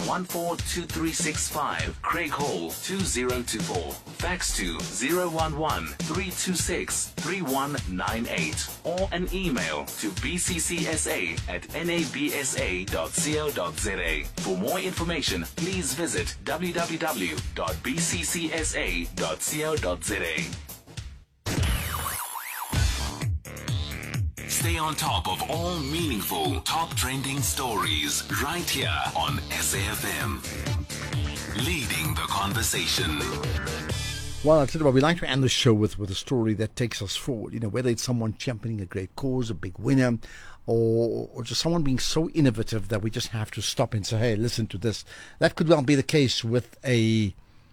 142365, Craig Hall 2024. Fax to 011-326-3198 or an email to bccsa@nabsa.co.za. For more information, please visit www.bccsa.co.za. Stay on top of all meaningful, top trending stories right here on SAFM. Leading the conversation. Well, I'll tell you what, we like to end the show with a story that takes us forward. You know, whether it's someone championing a great cause, a big winner, or just someone being so innovative that we just have to stop and say, hey, listen to this. That could well be the case with a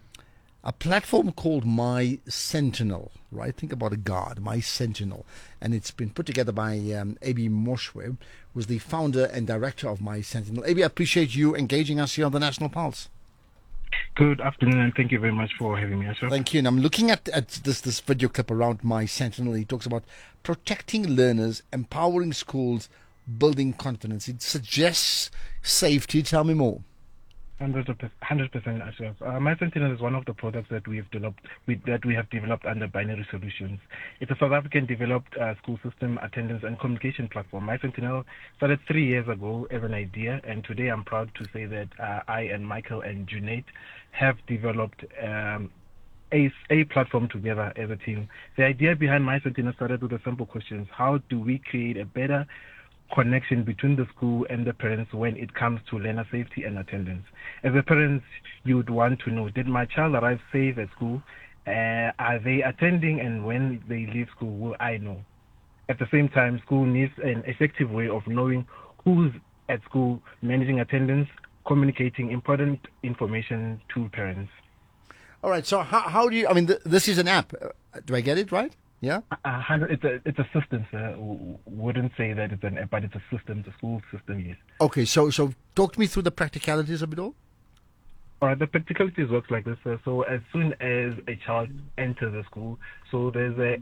platform called My Sentinel, right? Think about a guard, My Sentinel. And it's been put together by A.B. Moshwe, who's the founder and director of My Sentinel. A.B., I appreciate you engaging us here on the National Pulse. Good afternoon, and thank you very much for having me, Ashraf. Thank you. And I'm looking at this video clip around My Sentinel. He talks about protecting learners, empowering schools, building confidence. It suggests safety. Tell me more. 100%, Ashraf. My Sentinel is one of the products that we have developed under Binary Solutions. It's a South African developed school system attendance and communication platform. My Sentinel started 3 years ago as an idea, and today I'm proud to say that I and Michael and Junaid have developed a platform together as a team. The idea behind My Sentinel started with the simple questions: how do we create a better connection between the school and the parents when it comes to learner safety and attendance? As a parent, you would want to know, did my child arrive safe at school? Are they attending? And when they leave school, will I know? At the same time, school needs an effective way of knowing who's at school, managing attendance, communicating important information to parents. All right, so how do you, I mean, this is an app. Do I get it right? Yeah? It's a system, sir. Wouldn't say that it's an app, but it's a system, it's a school system, yes. Okay, so talk to me through the practicalities of it all. All right, the practicalities works like this, sir. So as soon as a child enters the school, so there's a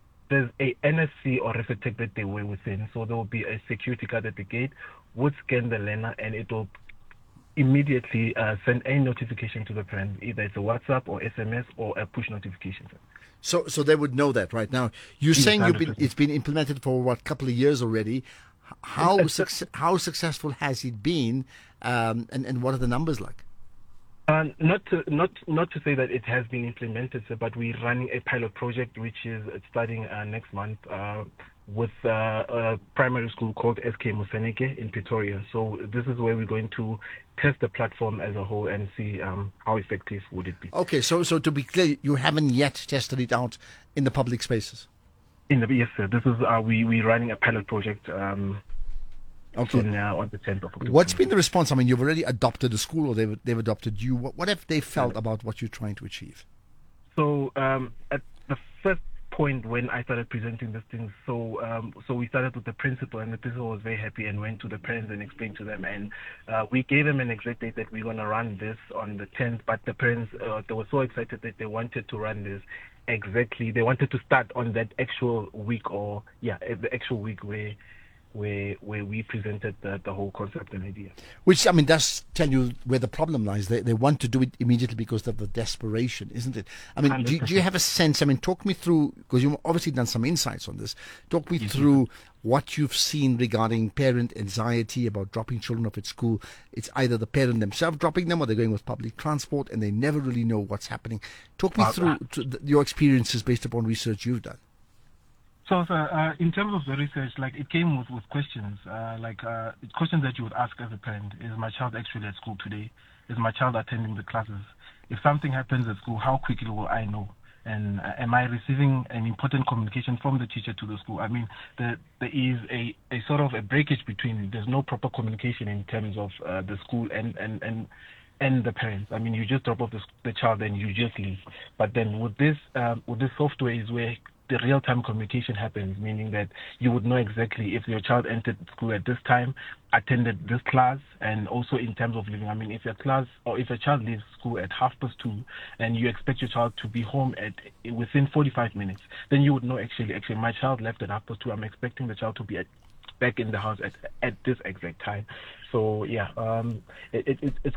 NSC or reference that they wear within. So there will be a security guard at the gate, would scan the learner, and it will immediately send a notification to the parent. Either it's a WhatsApp or SMS or a push notification, sir. So they would know that right now. You're saying it's been implemented for a couple of years already. How successful has it been, and what are the numbers like? Not to say that it has been implemented, sir, but we're running a pilot project which is starting next month with a primary school called SK Museneke in Pretoria. So this is where we're going to test the platform as a whole and see how effective would it be. Okay, so to be clear, you haven't yet tested it out in the public spaces? Yes, sir. This is we're running a pilot project. Okay. On the 10th of October. What's been the response? I mean, you've already adopted a school, or they've adopted you. What have they felt about what you're trying to achieve? So at the first point when I started presenting this thing, so we started with the principal, and the principal was very happy and went to the parents and explained to them, and we gave them an exact date that we're going to run this on the 10th, but the parents, they were so excited that they wanted to run this exactly. They wanted to start on that actual week, the actual week where we presented the whole concept and idea. Which, I mean, does tell you where the problem lies. They want to do it immediately because of the desperation, isn't it? I mean, do you have a sense? I mean, talk me through, because you've obviously done some insights on this. Talk me through what you've seen regarding parent anxiety about dropping children off at school. It's either the parent themselves dropping them, or they're going with public transport and they never really know what's happening. Talk me through your experiences based upon research you've done. So, sir, in terms of the research, like, it came with questions, questions that you would ask as a parent. Is my child actually at school today? Is my child attending the classes? If something happens at school, how quickly will I know? And am I receiving an important communication from the teacher to the school? I mean, there is a sort of a breakage between, there's no proper communication in terms of the school and the parents. I mean, you just drop off the child and you just leave. But then with this software is where the real-time communication happens, meaning that you would know exactly if your child entered school at this time, attended this class, and also in terms of leaving. I mean, if a child leaves school at 2:30 and you expect your child to be home within 45 minutes, then you would know actually my child left at 2:30. I'm expecting the child to be back in the house at this exact time. So yeah, it's